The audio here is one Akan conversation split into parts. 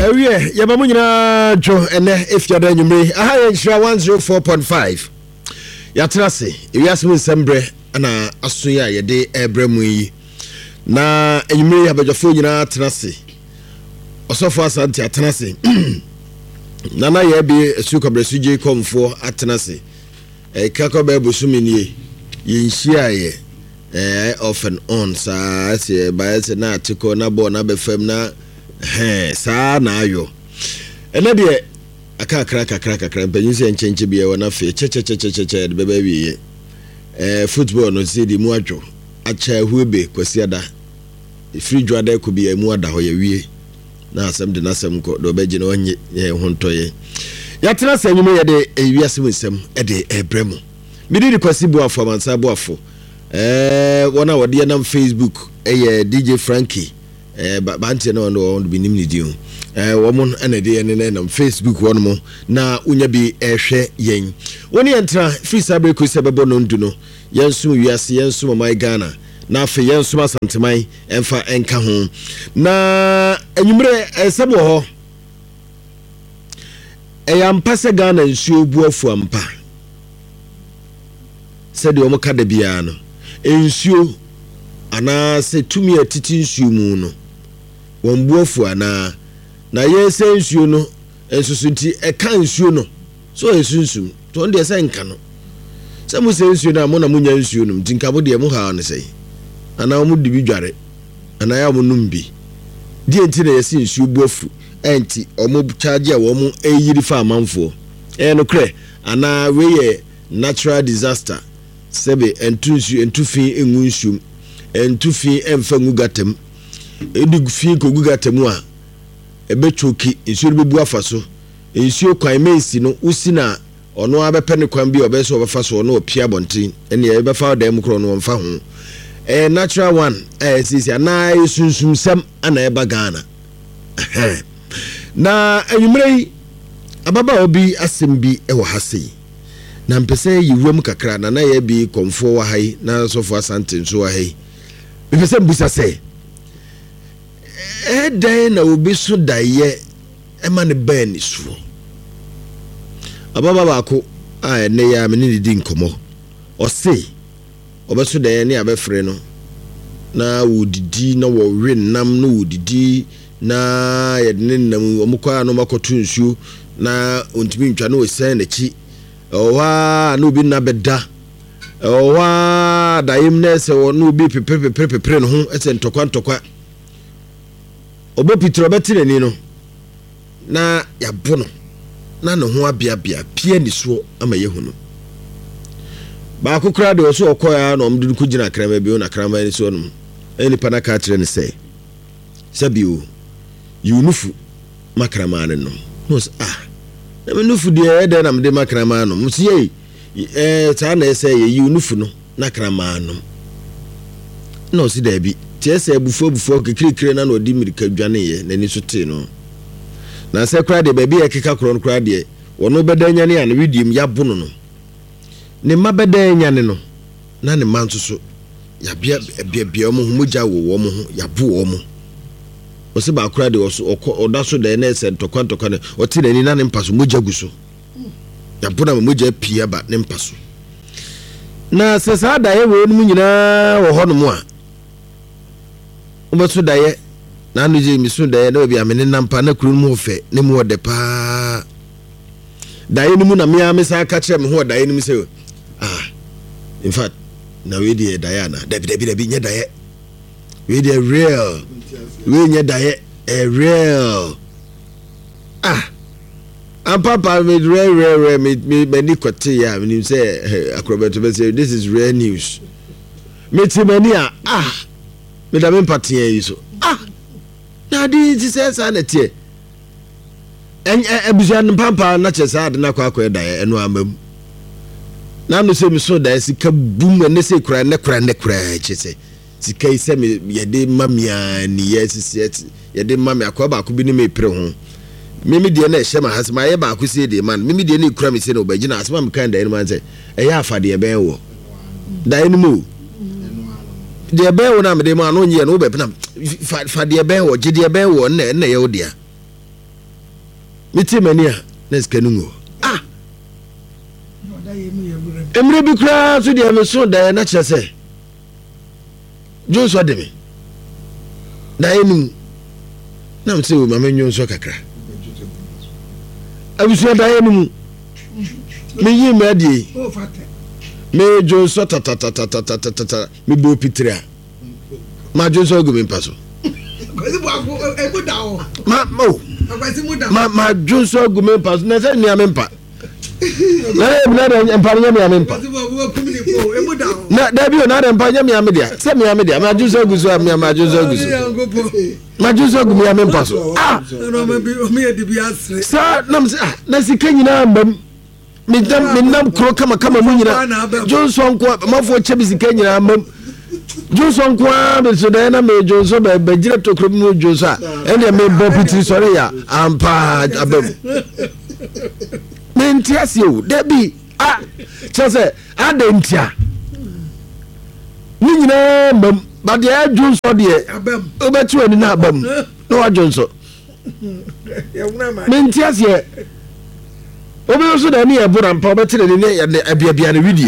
Ewie yabamu nyina jo ene efiada nyumre aha ye nshira 104.5 yatrase ewiase mu sembre ana asoya ye de ebremu yi na enyumre abajafo nyina atrase osofo asante atrase nana ye bi esukobresu je komfo atrase kakobe bosumenie ye nhia ye off and on sa se ba se na atiko na bo na befam na saa na ayo ene de akakra mpanyinse enchenche bia wona fe che de beba wiye football no se di mu adwo acha huebe kwasiada free dwada ko bia mu ada ho ya wie na asem de nasem ko do beji na onye hontoye yatena sanyume ye de ewiase mu nsem de ebremu midi di kwasibu afo mansa bo afo wona wode na Facebook DJ Frankie banti na ono bi nimni di womon anade ne na Facebook wonmo na unya bi ehwe yen woni entra free sabre ko se bebo no ndu no yensu wiase yensu my Ghana na afa yensu asantemai emfa enka ho na enyumre esebo ho eyampa se Ghana nsuo bu afu ampa se de omo kada bia no ensuo ana se tumi atiti nsuo mu no wombuafu ana na yese nsuo no ensusunti eka nsuo no so esunsum to ndie se nka no se mu se nsuo na mo na munya nsuo no tinka bo de mu ha ne sei ana mo dibi dware ana ya mo numbi die enti na yese nsuo buafu enti omo charge a wo mo eyiri fa amanfo no kre ana we ye natural disaster sebe entunsu entufi engu nsuo entufi emfa ngu gatem edi fi ko gugatemu a ebechoki nsuo bebu afaso nsuo kwan mensi no usina ono abepe ne kwan bi obeso obefaso ono opia bontin ene ebefa da emkro no mfa ho natural one sisi ana esunsum sam ana eba Ghana na enyumrei ababa obi asem bi ewo hase na mpese yiwem kakra na ye bi komfo wa hai na sofo asante nso wa hai mpese mbusa se dan na obi so daye ema ne ban so ababa bako ne ya me ne di nkomo o se obeso daye ne abefre no na wodidi na wo wenam na wodidi na ye ne nam omukwa no makoto nsuo na ontimi ntwa na osan na chi owa na obi na beda owa dayem na se wo na obi pepe no ho ese ntokwa obo pitro betire ni no na yabono na no ho abia pia ni so ama yehunu ba kokra de so okoya na omdu ku gina krama bi na krama ni so no eni pana ka tire ni say sabio yunufu makrama no no na menufu de ede na mde makrama no msie ta na ese ye yunufu no na krama no si da bi tiese bufo kekirikire na odi mirika dwane ye nani so te no na se kra de baby e keka kro kra de wono bedanya ne an widim ya bono no ne mabedanya ne no na ne manso so ya bia omo humugya wo mo ho ya bo omo o se ba kra de oda so de na ese ntokwa ne o te nani na ne mpaso mugya guso ya bo na mugya pia ba ne mpaso na se sa da ye wo no nyina wo ho no mo a obeso daye na anu je misu daye na obi amene nampa na kuru mu ofe ne mu ode pa daye ni mu na me amesa aka kire me ho daye ni mi se in fact na we dey daye na debi nye daye we dey real we nye daye real papa me real me ni kwete ya me say akrobeto be say this is real news me ti mani me da me patie yi so na di ti se sa na tie ebuzian pampa na chesa de na kwa da eno amam na no se mi so da sika bum ne se kura chese sika ise me ye de mamia ni yes ye de mamia kwa ba ko bi ni me pre ho mimi de na ehye ma hasma ye ba ko se de man mimi de na kura me se no ba gina asma me kan da eno man se eya afade ye ben wo da eno mu de ben wo na me de ma no nye no be pena fa de ben wo gide ben wo na ye wo dia meti mania na skanungo emre bi kura so de me so da na kire se Jones wademe na enu na mse o mama nyon so kakra abusu da enu me yi me adi me Jones so ta me bo pitria ma Jones o gumi paso ma Jones o gumi paso na se ni amempa na empanya mi amempa na dabi o na empanya mi amedia se mi amedia ma Jones o guso ma Jones o guso ma Jones o gumi amempa so no me e di bi asre sa na sika nyina mbam mi nam kro kama mu nyina Johnson ko mafo chebi sika nyina mbam Johnson ko be so da na me Johnson be gira to kro mu Johnson ende me bo pitri sore ya ampa abam mentias yo debi chese adentia ni nyina mbam ba de Johnson de abam obetu ani na abam no wa Johnson mentias ye obi so da ni e bura mpa obetere ni abia na widie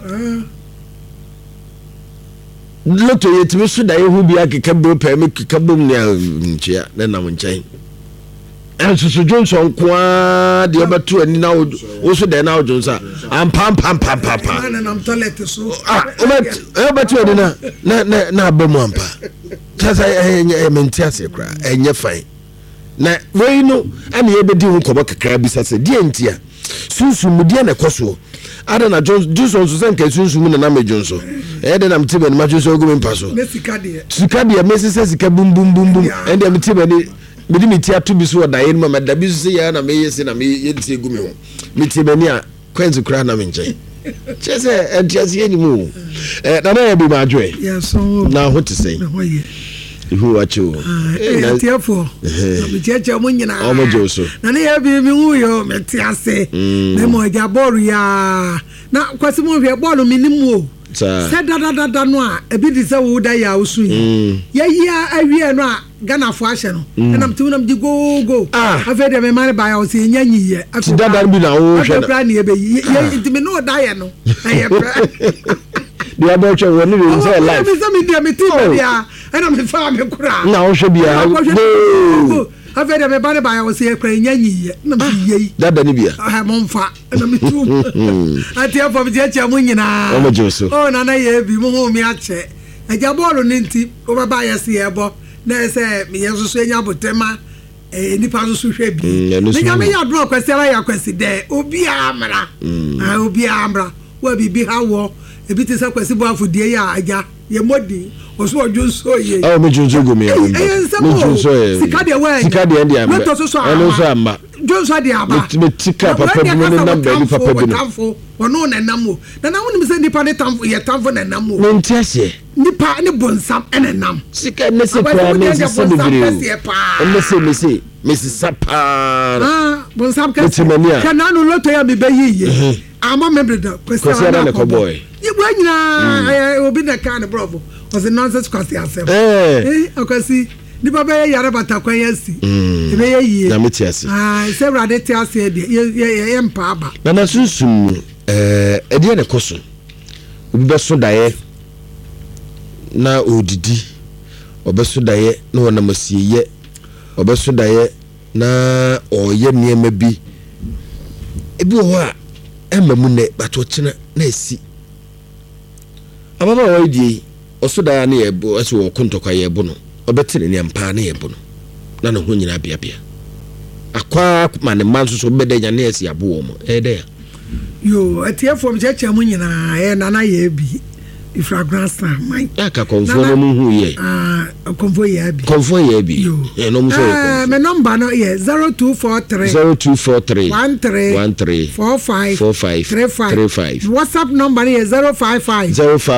loto yetimi so da yehu bia kekabo pa me kekabo ni nchia na nam nchen enso Johnson kwa de obetu ani na o so da na o Johnson ampa na nam toilet so obetu ani na abamu ampa kasa mentiase kra enye fine na we no ana ye bedi hu kobo kakra bisa se die ntia sunsum die na koso ada na Johnson so senka sunsum na me Johnson de na mtibe na Johnson ogum mpaso sika de mesese sika bum ende mtibe ni medi mitia to bi so da yen ma da bi so ya na me yesi na me yenti egum ho mtibe ni a kwenzi kura na me nche chese entiasi ye ni mu na ye bi ma dwe na ho te sei who watch you eh tiafo na cheche mo nyina o mo joso na ne ya bi mi hu yo metiase na mo ja ball ya na kwasi mo hwe ball mi nimu o se da no a ebi di se wo da ya osu ya ya awie no a Ghana fo ahye no na mti wonam di go afa de me mare ba ya o se nya nyiye afa da bi na wo hwe na ne be ye ntimi no da ye no aye the about you when you say life me dia me ti dia and I'm fa me kura na wo hwe bia afa de me ba ba ya o se kura nya nyiye na me ye dada ni bia ha mo mfa na me tu ati afọ bi je mo nyina o mo joso o na na ye bi mo ho mi ache eja bọọlụ ni nti o ba ya si ebo na se me yeso so enya botema nipa so hwe bi ni nya me ya do kwesera ya kwesi de obi amra obi amra wa bibi hawo ebi ti se kwesi bo afudie ya aja ye modi oso ojonso ye me jonso go me ya me jonso ye sika de ndi am no so eno so amba jonso de aba me tika papa bi no number bi papa bi no wono na namo na woni se nipa ne tamfo ye tamfo na namo me ntiase nipa ne bonsam ene nam sika ne se kwa me se se bibiri me se sapa bonsam ka kana no loto ya me bayiye ama membreda kwesera na cowboy yibu anyina obi na kan bravo was a nonsense kwasi asem akwasi nipa be yare bata kwan yasi ebe ye na metiase se brade tiase de ye mpa aba na sunsum ede ne koso obi be so daye na odidi obeso daye na wona masieye obeso daye na oye niema bi ebi ho a emamu ne bato chena na esi ababa wo die oso daye na yebo ese wo kontokwa yebo no obetere ne mpa na yebo no na no ho nyina bia akwa ma ne manso so bede nya na esi abo mo de yo atiefo mcheche mu nyina na ye bi ifra grandsta mai aka konfo no hu ye konfo ye bi no mu so me number no ye 0243 13 45 WhatsApp number ye 055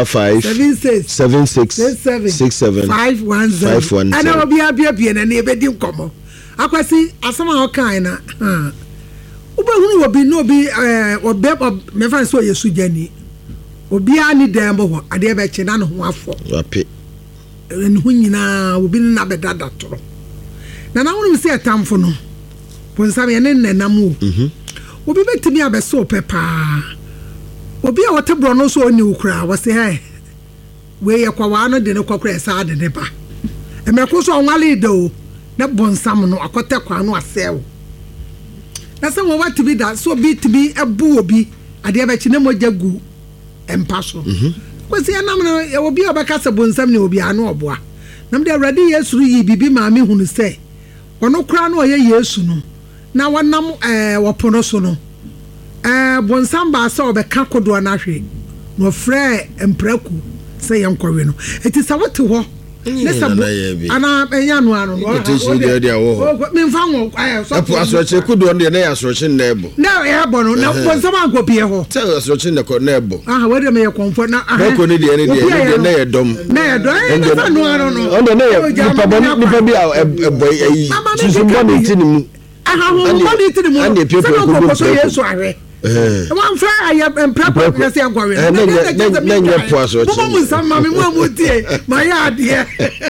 76 510 ana obia na ne be di nkomo akwasi asama o kan na ubehunu obi no obi obe me fan so yesu jani obi ani dembo ho ade be che na no ho afo wape en hu nyina obi na be dada toro na wonu se tamfo no bonsam ye ne nenam o obi betimi abeso pepa obi a wote bro no so oni ukura wo se hey we ye kwa wa no de ne kwakura sa de ne ba emeko so onwale de o na bonsam no akote kwa no asew na se wo watibi da so bi tibi ebu obi ade be chi ne moja gu empa so kwesi anam no ye obi obeka se bonsam ne obi anu oboa nam de awrade Yesu yi bibi maame hunu se ono kura no ye Yesu no na wanam wopono so no bonsam ba se obeka kodo na hwe no frɛ empraku se yenkɔwe no eti sa wote ho ne sabu ana enya no ano no me mfa wo so asroche kodo no na asroche na ebo na ebo no na bonsam ankopie ho se asroche na ebo we me ye konfo na ko ni de na ye dom na no ano no on de na ye nipa bi ebo yi susumbo ni tinimu wo ni tinimu ande pepe ko so Yesu ahwe wan fra aye emprap na se agwawe na nye po aso chi mo samma me mo amutie ma ya ade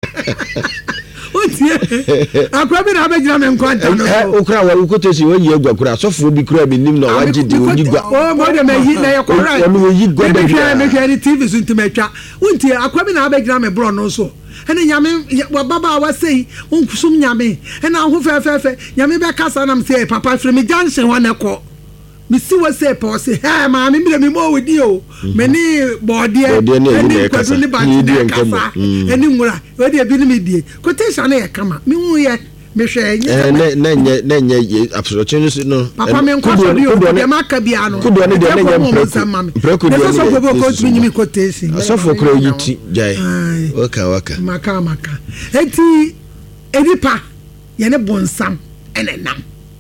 otie akwa bi na abegina me nkwanta no okra wa ukotosi wo yi agwakura sofo bi kura bi nim na wagide ogigwa o mo de me yi na ye kora wo yi gwa da me hwe ni TV so ntimetwa wontie akwa bi na abegina me bro no so ene nyame wa baba wa sei onkusum nyame ena ho fefefe nyame be kasa na me say papa free me junction wa neko misi wo say pa say ha ma me mi mo wodi o me ni bode eni kwadu ni ba ti kasa eni nwura we de bi ni me die quotation na ye kama me hu ye me hwe na nye absolutely no papa me nko bi o de maka bi ano kudo ne de na nye preku de so so go coach me nyimi quotation so for kro yiti jai waka maka eti edipa ye ne bonsam enenam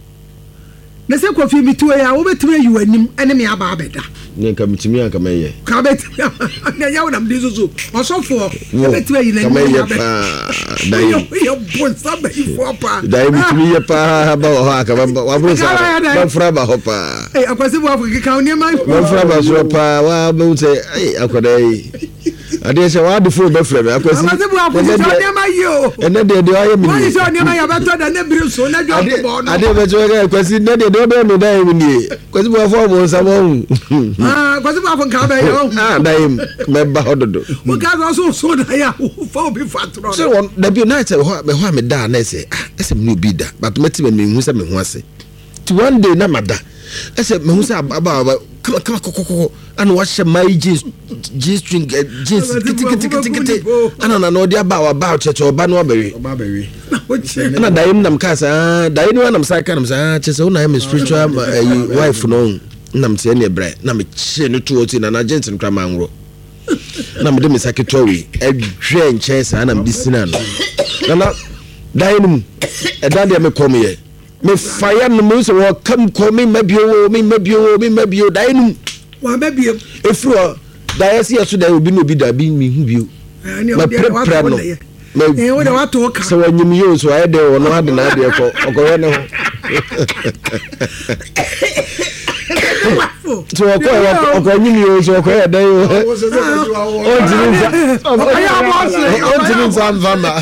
na se kofi bituwe ya wo betime yi wanim ene me aba abeda ne ka mitimi aka meye ka betime na yawo nam de zozo osofo betime yi na ka meye pa dai yo bonsam ba ifo pa dai mitimi ye pa ba ho aka wa bro sa ba fra ba ho pa akwase bo afo kika oni ma ba fra ba so pa wa be ute akodai ade se wa de fo be fra me akwase bo afo kika oni ma yo ene de aye mi ni se oni ma ya ba to da na biri so na jo bo no ade be so ga akwase ne de do be me dai mi ni akwase bo afo bo nsam ho akwase bo afo nka ba yo dai me ba hododo wo ga so da ya fo bi fatro so won da bi na se ho me da na se ese me obi da but meti me hu se me ho ase ti one day na mada ese me hu se aba kama kokoko ana wa hye my G string jeans kiti ana na no dia ba wa ba cheche oba no obawe ana daim nam kasa daim no nam sai kanam sa chese una am spiritual wife no nam se ne bre na me che no to oti na agent nkra manwro na me de me saketori edwe nche sa na me disina no na daim eda de me kom ye me fire no mo se wo kam kom me mabio daim wa mabio efro da yesi yeso da obi no bi da bi mi hu bio ma prepare no wo de wa to ka so wanyim yo so aye de wo no ade na ade ko okoye ne ho so okonyim yo so okoye da yo on tin sa mfama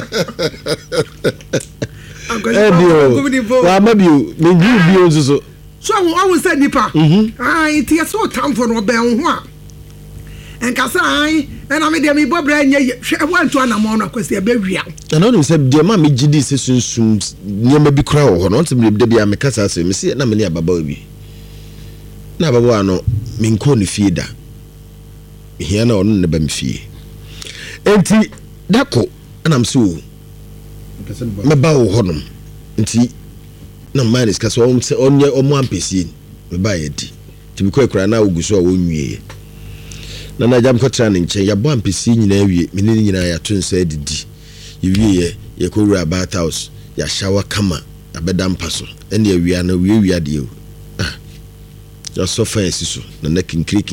wa mabio me ngi bio so so I say nipa ti so tamfo no be ho a enkasa ai na me de me bobra nya hwe wanto anamo no akwese be wia na no se de ma me gidi se sunsum nyema bi kra wo no ntem de bia me kasa se me se na me ne ababa bi na baba no me nko ne fie da hia na ono ne ba me fie enti dako na me se o me ba wo honom enti na manis kasa onye omo ampesi me ba yedi ti biko ekura na oguso a wonwie na na jam kotra ne nche ya bo ampesi nyina wie me ne nyina ya to nsa didi yewie ye ko wura bath house ya shower kama abeda mpaso ene ya wia na wie de o ya sofa esiso na na kinkiri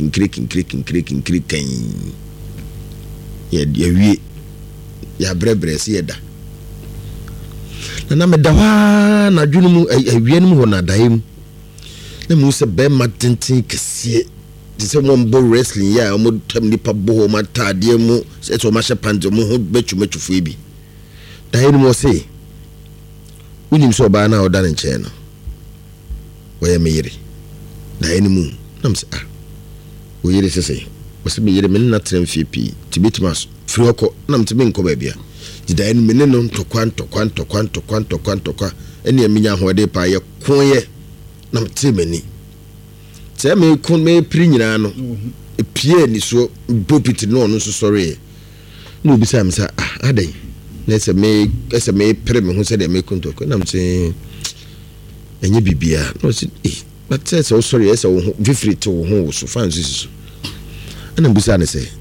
kan ya wie ya brebre si eda na me dawa na dwunu mu awian mu na daim na mu se be matentin kese di se mo mbo wrestling ya mo tam nipa bo ma tade mu se to ma hye pante mu ho betwumetwufo bi daim mo se unim so ba na oda nche no we me yire da enimu nam se we yire sese we se me yire me na trem fie pi tibetimas free oko nam te me nko ba bia da enimu ne no ntokwa ene eminya hode pa ye konye nam te mani se me kun me pri nyina no epie ni so bopiti no no so sori no bi sa me sa adai na se me pre me hu se de me kun to nam te enye bibia no si but say so sorry ese wo vifri to wo so fancy so ana busa ne say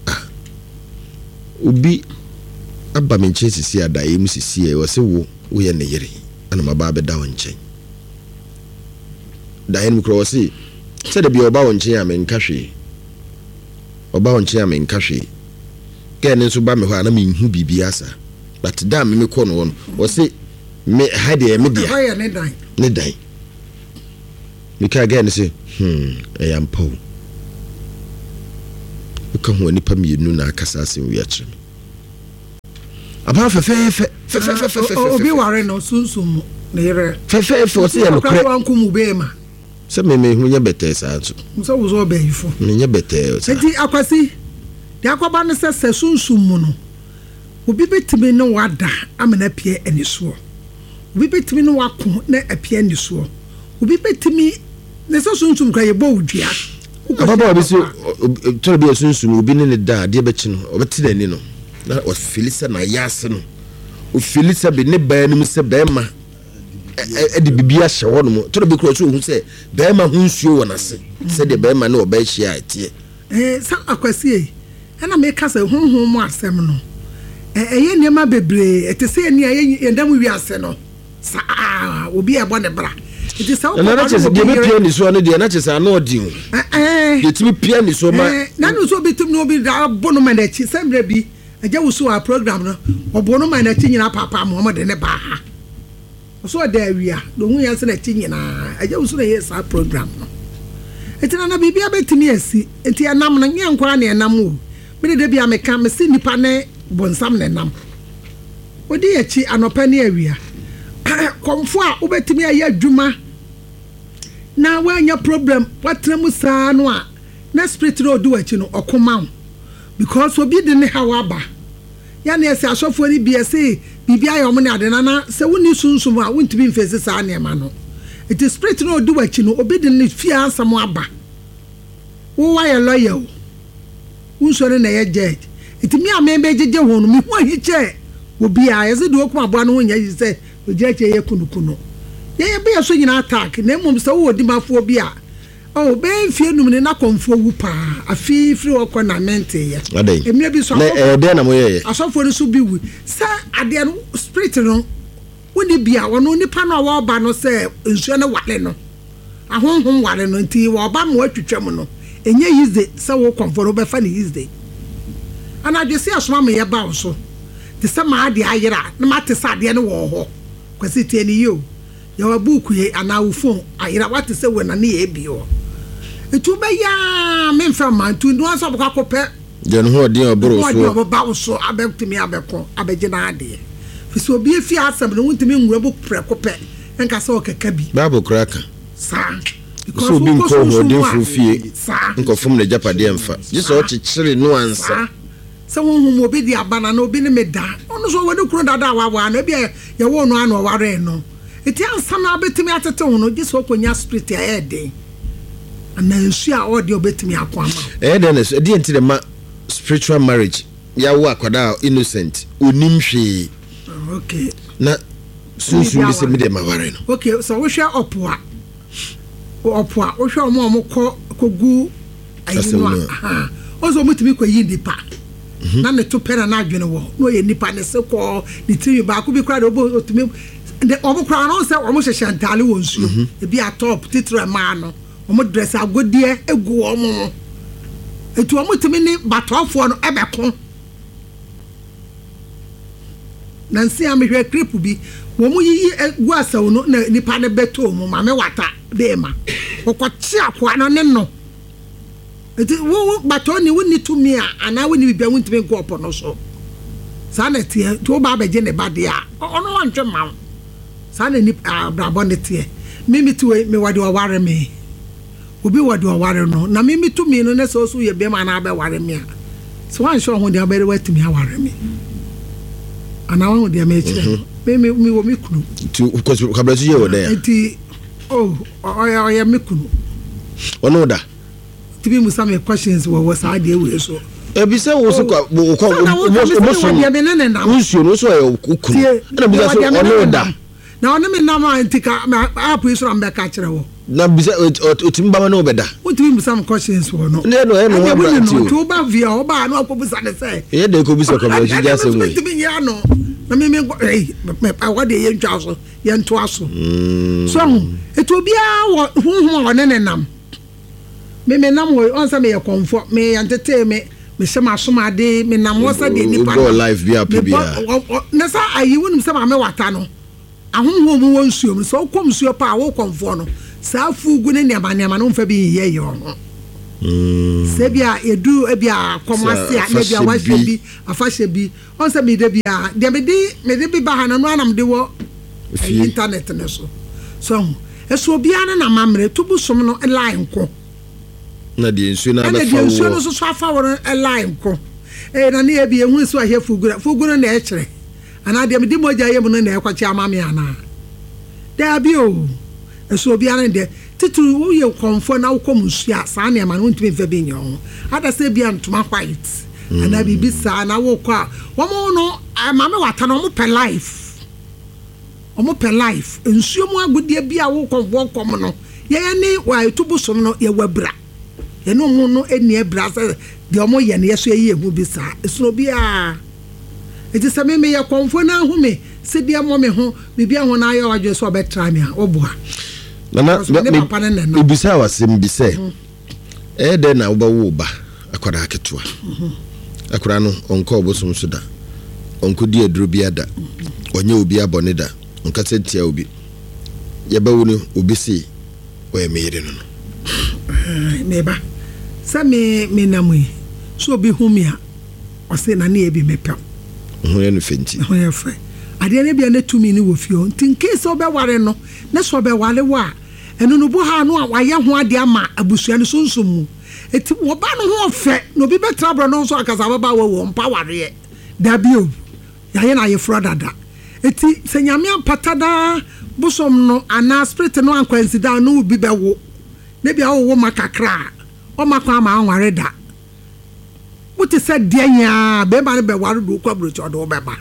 obi abba me nche sisi ada e mu sisi e wo se wo ye ne yere ana maba be da wonche da hen mu kro si se de bi oba wonche ya me nkahwe oba wonche ya me nkahwe ke ne so ba me ho ana me hu bibia sa but da me ko no wo se me hade me dia ne dai me ka again say I am Paul ka ho ni pam yenu na akasa asem wi akire aba fe obi ware no sunsum ne yere fe o se ya no kre wan kumu be ma se me hu nya bete sa so so wo zo be yifo me nya bete o sa enti akwasi de akwaba ne se sunsum mu no obi betimi no wada amena pie aniso obi betimi no wako na apie aniso obi betimi ne so sunsum kwa ye bo udua ababa obi so tore bi sunsum obi ne da de be chi no obeti da ni no na o filisa na yase no o filisa be ne ba nim se be ma de bibia hye ho no tore bi kro so hu se be ma hu nsuo wona se se de be ma na oba hye atie sa akwasi ana me kasa honhom mu asem no eye niema bebre etese ni aye ndam wi ase no sa obi e bo ne bra it is how na chese de be pia ni so no de na chese ana odi o de timi pia ni so ma na no so bitum no bi da bono ma na chi semre bi aja wo so a program no obono ma na chi nyina papa mo de ne ba ha so da awia do hu ya se na chi nyina aja wo so na yes a program no etina na bibia betimi asi enti anam na nye nkwa na enam o me de bia me ka me si nipa ne bonsam na nam odi ya chi anopa ne awia komfo a obetimi aye adwuma na wanya problem watremu saa no a na spirit no do achi no okoma because obi de ne hawaba ya na ese asofo ni bia se bibia ya omo ne ade na se woni sunsum a wontimi mfese saa ne ma no it is spirit no do achi no obi de ne fia ansam aba wo wa ya lawyer wo sore na ye judge itimi amembe jeje ho no mi hu ahiche obi a yeze do okuma abo no ho nya yi se ojeche ye kunukuno ye be so nyina attack na mum se wo di mafo bi a o be fie num ne na konfo wu pa afi free okọ na mente ye emire bi so na de na mo ye asofo ni so bi wu se ade no spirit no woni bia wono nipa no wa ba no se nsuo ne wale no ahonhom wale no nti wo ba mo atwetwam no enye yize se wo konfo no be fa ni yize ana de se asoma me ye ba wo so de se ma ade ayira na ma te sa ade no wo ho kwasi tie ni yo ya wa buku ye ana wo phone ayira what se we na ne ye bi o etu be ya me mfa man tu no so baka kope je no ho de obro so wo ba wo so abetimi abeko abeje na ade fi so bi fi asem no wuntimi nwura bu pre kope enka se o keka bi bible kraka sa so bi nko ho de fufie nko fom na japade mfa je so chichire no ansa se wonhum obi di abana na obi ne meda ono so wode kuro dada wa na bia ye wo no ano ware no eti ansa na betimi atete ho no je so konya spirit ya ede ana nsu a odi obetimi akwama den so de enti de ma spiritual marriage ya wo akwada innocent onim hwe okay na sunsun bi se me de ma ware no okay so wo hwe opoa wo hwe omo kogu ayinu ha ozo mutimi ko yi ndipa na ne to pera na adwene wo no ye nipa ne se ko ni tiri ba ko bi kra de otumi de omo kra no se omo hyehye ntale wo nsuo e bi atop titra ma no omo dress agodie egu omo etu omo timi ni batofo no ebeko na nsi amehwe clip bi wo mu yi egu asawo no na nipa ne beto mo ma me wata be ma okochi akwa no ne no eti wo batoni woni tumi a ana woni bibia wontime go opono so sa na tie to ba beje ne bade a ono wantwe ma sana ni abrabonde tie mimi tuwe me wade ware me obi wade ware no na mimi tu mi no na so ye be ma na be ware me a so wan sure ho de abere watimi aware me ana wan ho de me chire me wo me kunu to because kabla ye wo there enti oya me kunu ono da tibi musa me questions wo sa de we so ebise wo so ko usuo no so e kunu na bisa so ono da na ono me na ma antika apu so am be ka kire wo na bisa otimba ma no beda tibi musa me questions wo no ne no e no wa to ba via o ba no akobusa ne say e de ko bisa ko ba ji ase we tibi ya no na me awade ye ntwa so ye nto aso so eto bia wo honhom ne nenam me nam wo onsa me ye comfort me yantete me shema somade me nam wo sa de nipa go life bia bia na sa ayi wonum se ma me wata no ahonhom wo nsuom so kom nsuo pa wo comfort no sa fugu ne nema no mfa bi ye ye ho se bia edu bia komase a bia wa hwe bi afahye bi onsa me de bia de me de bi ba ha no anam de wo internet ne so eso bia na mamre tubu som no line ko na de nsu na ba fa wo na de nsu no so afa wo line ko na ne bia hu so ahia fugura na e kire ana de me de moja ye mu no na e kwachi amame ana da bi o eso bia na de titu wo ye konfo na wo kom nsu a sa na ma no ntimi fa bi nyo ada se bia ntoma white ana bibi sa na wo kwa wo mo no amame wata no mo pe life omo pe life nsuo mu agudie bia wo konfo kom no ye ni wa tubusom no ye wabra ye no hu no eni ebra se de omo ye ne yeso ye hu bi sa eso bia eti se me ye konfo na hu me se bia mo me ho bibia ho na ayo adwe so obetra me a oboa na ibisa wasem bi se de na wo ba wo ba akwara aketua akwara no onko obosom so da onko di aduro bi ada onye obi abone da onka sentia obi ye ba wonu obi si o ye meyire no meba sa me namui so obi humia o se na na e bi mepa ho ye no fenti ho ye fe ade ne bia na tumi ni wo fio tin case obe ware no na so be wale wa enu no bo ha no a waye ho ade ama abusua no sonsomu eti wo ba no ho fe no bi betra bro no so akasa baba wo mpa ware da bio ya ye na ye fro dada eti se nyame apatada bosom no ana spirit no ankwansi da no bi bewo ne bia wo makakra o makwa ma anware da wuti se de nya be ba ne be ware do kwa bro chodo be ba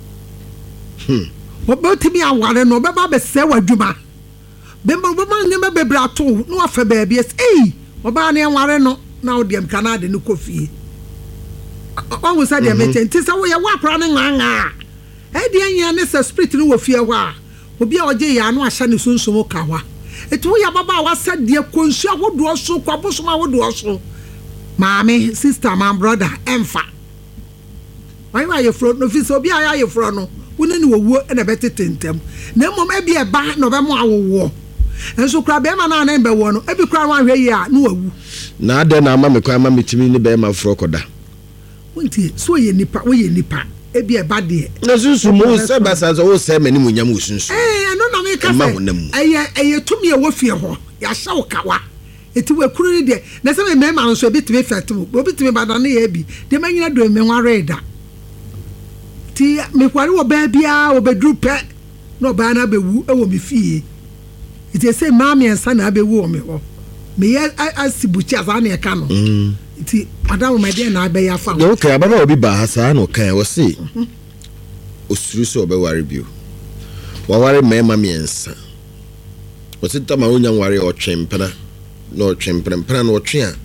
obotimi aware no beba be se wadwuma bemba ne be brato no afa ba bia oba ne aware no na odiem Canada ne kofie o say de me tenti se wo ye wakra ne nganga de anya ne se spirit no wo fie wa obi a oje ya no ahya ne sunsumo kawa etu ya baba wa se de konsu ahodo so kwa bosom ahodo so maame sister man brother emfa why you front no fi so obi a ya front no woni ni wo na betetentem na mom e bia ba no be mo awowo enso kra be ma na be wo no e bi kra wan hwe yi a no wawu na ade na ama me kwa ama metimi ni be ma fro koda wonti so ye nipa wo ye nipa e bia ba de na sunsu mo se ba sa wo se mani mo nyam sunsu no na me ka se eye tumi e wo fie ho ya hye wo kawa eti we kuru ni de na se me ma nso bi timi fetem obi timi ba da na ye bi de manyina do me nware da ti me kwari wo ba bia wo bedru pe no ba na bewu e wo me fie iti se maami ensa na bewu o me ho me ye asibuchi asa na e ka no iti adam me de na be ya fa no okay ababa obi ba hasa na o kan wo se osuru so obe ware bio wa ware me maami ensa o se tama onya ware o twempena no twempena no twe a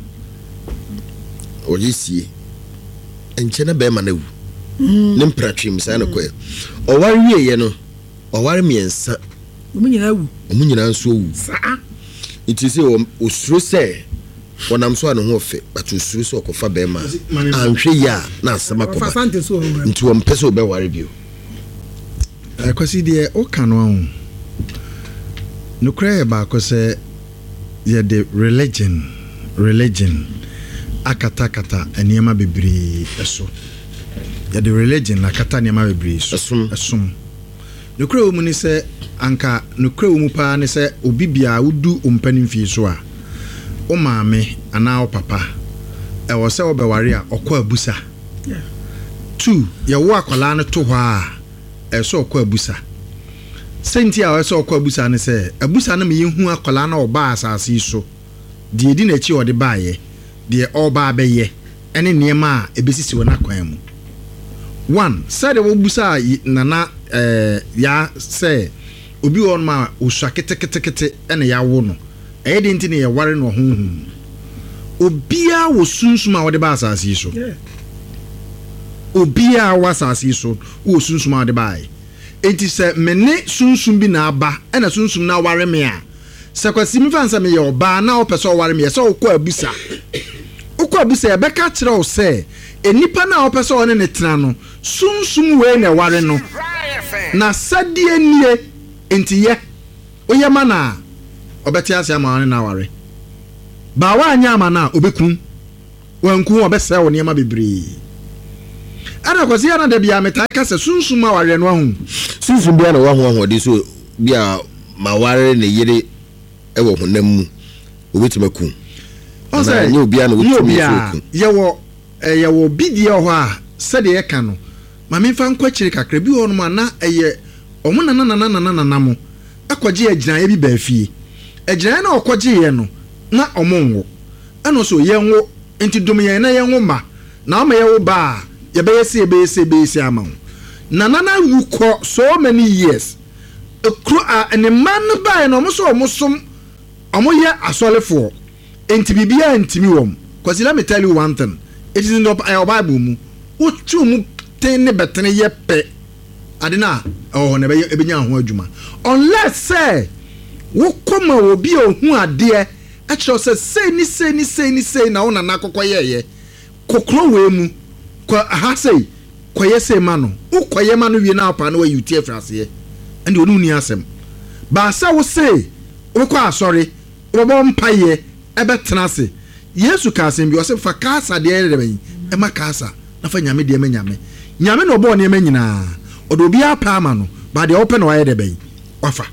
o yisi enche na be ma na wu nempratrim sa na koe o ware wieye no o ware miensa omunyina nso wu sa it is osuro se wonam so anu ho fe but osuro se okofa be ma anhwe ya na asema ko ba nti wo mpese obe ware bio akwasi de o kanu ahun no kra ba ko se ye the religion akata eniema bebre eso ya the religion akata eniema bebre eso esum nokre wo mu ni se anka nokre wo mu pa ni se obi bia wudu ompanin fi so a o maame ana o papa e wo se obeware a okọ abusa 2 ye wo akola no to hɔ a e so okọ abusa senti a wo se okọ abusa ni se abusa no me yehu akola na oba asase so de edi na chi ode baaye de oba beye ene niema a ebesisi wo na kwan mu 1 said wo busa nana ya say obi won ma osua ketekete ene ya wo no e de ntini ye ware no honhum obia wo sunsuma wo de ba asase so obia wo asase so wo sunsuma wo de ba enti se mene sunsum bi na aba ena sunsum na ware me a se kwasi mi fansa me ye oba na wo pese ware me ye se wo kwa abusa ukọ abusa ya beka kire o se enipa na wo pese one ne tena no sunsum we na ware no na sadie nie enti ye oyema na obeti ase ama one na ware ba wa anya ama na obekun wanku obese wo niema bebre ana kwasi ya na da bia meta ka se sunsum aware no ahu sunsum bia na wa ho ahode so bia ma ware ne yire ewo honam mu obetimaku Ose ni obi ana wotumi soku yewo bidie ho a sede ye ka no ma me fa nkwakire kakra bi ho no ma na eye omuna na mo akwaje agina ye bi ba fie agina na okwaje ye no na omonwo ano so ye nwo enti dum ye na ye nwo ma na o ma ye wo ba ye be yesi ama na wu ko so many years ekru a ne man ba no mo so omosom omoye asolefo enti bibia ntimi wom cause let me tell you one thing, it is in the Bible mu otu mu ten ne betene ye pe adena na be ebenya ho adwuma unless say wo koma obi ohun ade e kire say na wona na kokko ye kokro we mu ko ha say koye say ma no ukoye ma no wie na apa na wa yuti afrase ye ande onu ni asem ba sa wo say wo kwa sorry wo bo mpaye ebe tenase Yesu ka asem bi o se fa kasa de erebe e ma kasa na fa nyame de nyame no bo ne nyina odo bi apa ama no ba de open wa ye be wafa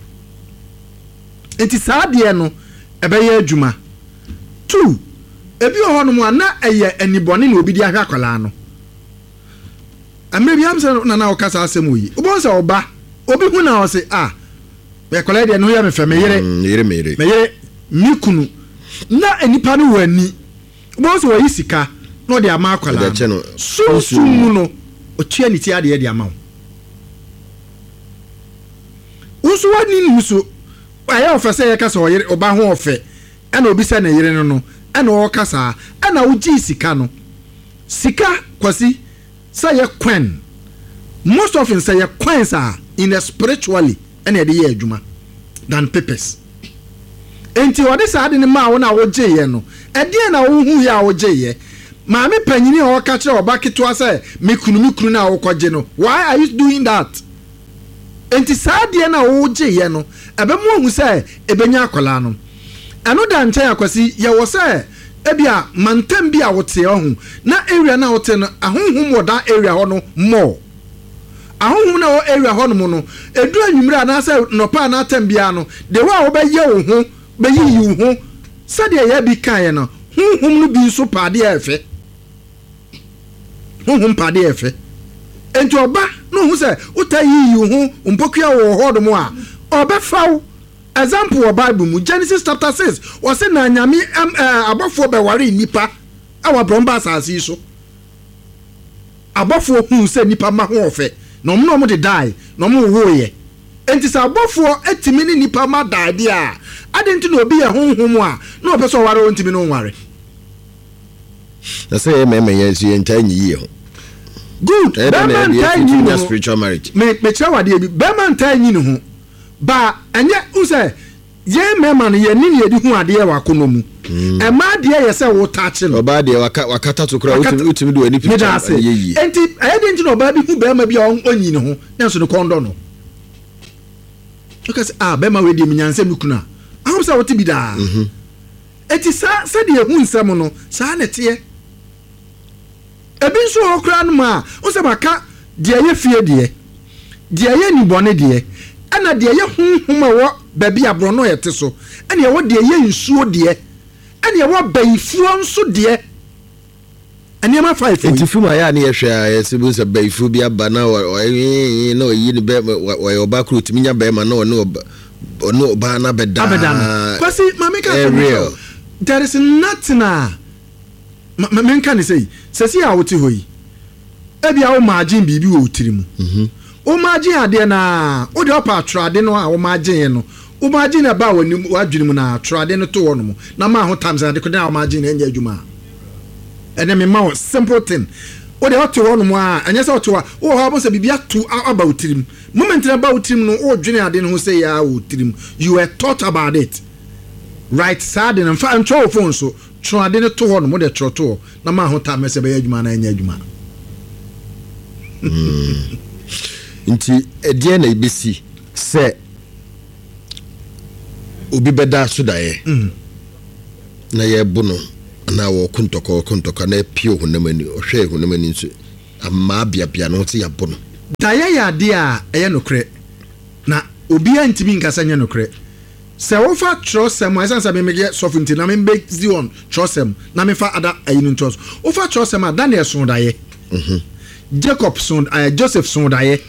enti saa de no ebe ye adwuma 2 ebi ho no mo na eye anibone na obi di ahwa kwala no amre bi amse na o kasa asem oyi obo se oba obi hu na o se me kwala de no ya me fe me yere mikunu na enipa no wani bo so wayi sika no de ama akwala sunsun no otua ni ti ade ama usu wani ni so aya ofese ye kasa oyere oba ho ofe ena obi se na yere no ena o kasa ena uji sika no sika kwasi say ye kwen most often say ye kwen sa in a spiritually ena de ye adwuma than purpose. Enti wode saade ne ma wo na wo gye no ede na wo hu ya wo gye ma me panyini o ka kire oba keto ase mekunu na wo kogye no why are you doing that? Enti saade na wo gye no ebe mu hu se ebenya akola no eno da nche akwasi ye wo se ebia mantem bia wo te ho na area na wo te no ahonhum wo da area ho no more ahonhum na wo area ho no no edu anwumre na se no pa na atem bia no de wa wo be ye wo ho be yi ho sade ya bi kan no honhum no bi so pade efe honhum pade efe enti oba no hu se utayi ho mpokua wo hodo mo a oba faw example of Bible mu Genesis chapter 6 o se na nyame abofo be ware nipa awa bromba asase so abofo hu se nipa ma ho ofe no mo de die no mo wo ye enti sa abofo etimi ni nipa ma die dia adenti no obi ye honhom a no opeso ware ontimi no ware na say me ye so ye ntanyi ye ho good be spiritual marriage me kira wade bi be man tanyi ne ho ba enye use ye mema no ye ni ne edi hu ade ye wakono mu e ma ade ye se wo tachi no oba de wakata to kura utimi do ani picture ye yi enti ayedenti no oba bi hu be ma bi onyi ne ho na so no kondo no because be ma we di minyanse mikuna ahom sa wote bi da eti sa de hu nsem no sa na te ebi nso okra no ma o se baka de ye fie de ye ni bone de ana de ye honhom a wo baabi abro no yete so ene ye wo de ye nsuo de ene ye wo baifuo nso de ene ma 5 enti fuma ya ne ye hwe a ye sebu se baifuo bi aba na no yi ne be wo ba kru timi nya be ma no ba na beda kwasi mama ka there is nothing men can say sesi a woti hoyi ebia wo margin bibi wo tirimu o margin ade na o de opa trade no a o margin no o margin na ba wani wadwene na trade no to wono na ma ho times na de kodan o margin na enya adwuma ene me ma simple thing o de oto wono mu a anya se oto o ha bo se bibia to aba wotirim moment na ba wotirim no o dwene ade no say ya wotirim you were thought about it right side and fa ntwo phone so trade no to wono mo de troto na ma ho times se be adwuma na enya adwuma nti edie na ibesi se obi beda so dae na ye bu no na wo kuntoko na pio honamani ohwe honamani nso amma bia no te ya bu no dae ya de a eye nokre na obi antimi nkasa nya nokre se wo fa trosem asansa me mege sofinti na me be zion trosem na me fa ada ayinu ntos wo fa trosem a Daniel son dae Jacob son Joseph son dae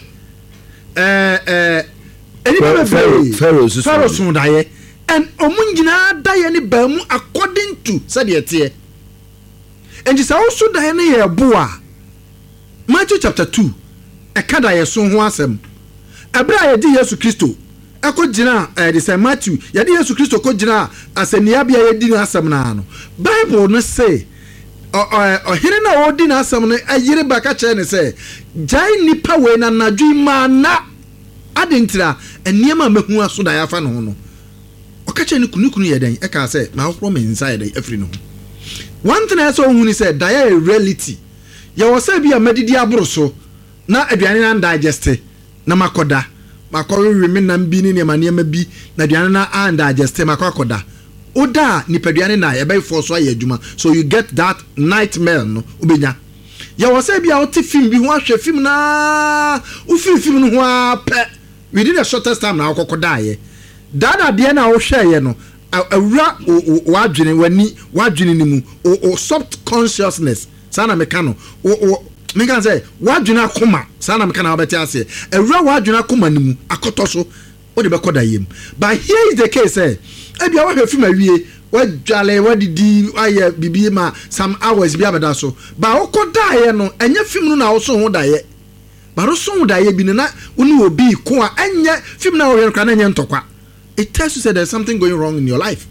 Pharaoh son dae and omungina dae ni ba mu according to said yete enji sa so dae ne ye boa Matthew chapter 2 e kada ye so ho asem ebra ye di Yesu Kristo akogina the say Matthew ye di Yesu Kristo kogina asenia bia ye di asem na no Bible no say here na odi na asem no ayire baka che ne say jai nipa we na nadwi ma na adentira eniema mehu aso da ya fa no no okache ni kunukunu ye den e ka say ma hokro me inside den afri no one thing I saw hu ni say dia reality ya wo say bia madidi aboro so na aduane na digest na makoda makoro remi na mbi ni ne ma bi na aduane na digest makoda oda ni paduane na ye be for so ayadwuma so you get that nightmare no obenya ya wo say bia o ti film bi ho ahwe film na o film no ho ape within the shortest time na akokoda ye dada de na wo hwe ye no awura wadwene wani wadwene ni mu o soft consciousness sana mekano o me kan say wadwene akoma sana mekana obeti ase awura wadwene akoma ni mu akoto so o de bekoda yem but here is the case ebia wa hwe film awie wadwale wadidi aye bibi ma some hours bi abeda so ba okoda ye no enye film no na wo so ho da ye ba ro so ho da ye bi na unu obi ko a enye film na wo hwe no na enye ntokwa. It tells you that there's something going wrong in your life.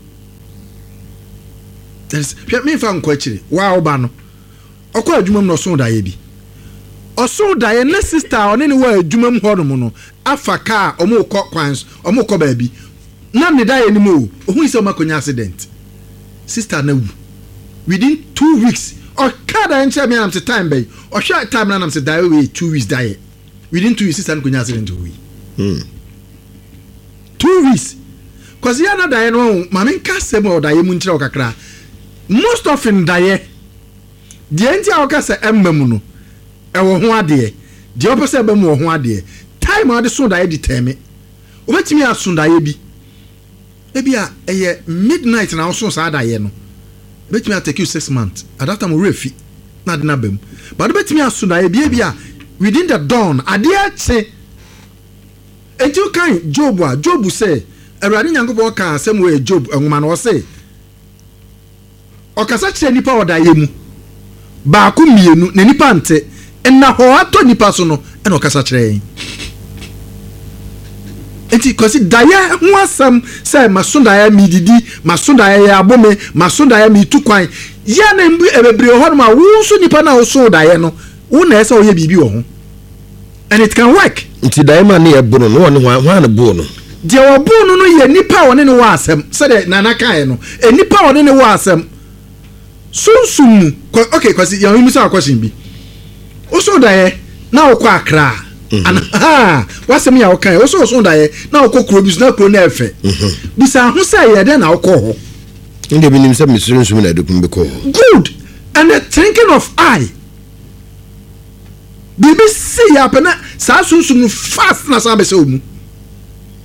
There's me fan kwachiri wa obano okwa adwuma no so da ye bi oso da ye ne sister one ne wa adwuma m hono no afaka omo kọ kwans omo kọ ba bi na ne da ye ni mo ohun ise makonya accident sister na wu within 2 weeks or kada enche me am time bay or short time na am say die we 2 weeks die within 2 weeks sister na konya accident we 2 weeks cause ya na dae no mama nka sem o dae mu nkyere okakra most often dae de enti a okase emmam no e wo ho ade de opose emmam wo ho ade time ade so dae diteme obetimi aso dae bi ebia eye midnight na so sa dae no obetimi take you 6 months at that time refi na de na bam but obetimi aso dae bi ebia within the dawn ade ache eju kan Job say Awurade Nyankopɔn ka asɛm we Job nwoma no say okasa kire nipa odaye mu ba ko mienu na nipa nte na ho ato nipa so no na okasa kire enti kosi daye ho asɛm say masonda ya mididi masonda ya abome masonda ya mitukwan ya na mbu ebebre ho no ma wo so nipa na wo so daye no wo na ese wo ye bibi wo ho and it can work. Nti daima ne ye bunu no won hwan bu no de obu no ye nipa won ne wa asem se de nana kan no nipa won ne wa asem sunsum okay cause you miss our question bi oso da ye na wo kwa akra ana wasem ya wo kan oso da ye na wo kokro bi na kro na efe bisa ho se ye de na wo ko ho inde bi nim se misunsum na dokun bi ko good and the thinking of I BBC ya pena sa sunsum fast na sa be se omu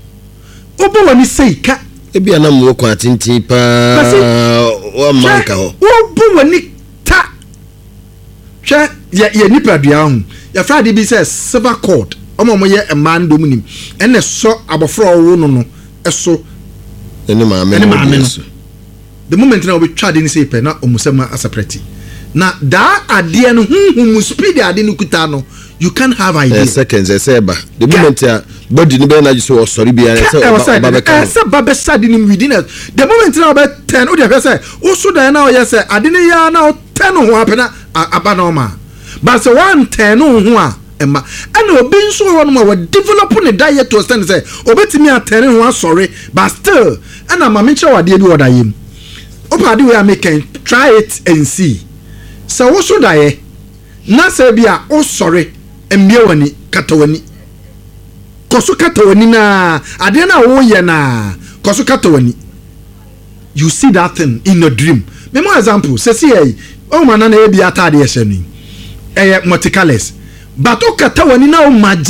obo wani sei ka ebi ana mo kwa tintin pa o manka ho obo wani ta hwe ye nipa dua ho ya Friday bi say silver cord omo ye man dom nim ene so abofro wo no eso ene ma me the moment na obi twa de ni say pe na omusema aseparate na da ade no hum speed ade no kuta no you can have idea seconds eseba the moment body ni be na just o sorry bia say baba sad ni within the moment na about 10 o dey say o so dan na o yes say ade ni ya na 10 ho apena aba na o ma but say 110 ho a ema and obi nso ho no ma develop ne diet to stand say obetimi a 10 ho sorry but still and am me kire wade bi oda yim opa de we am can try it and see so wo so dae na say bia o sorry embie wani katawani koso katawani na ade na wo ye na koso katawani you see that thing in your dream me more example say see o man na e bia atade ye hye ni multicolours but o katawani na o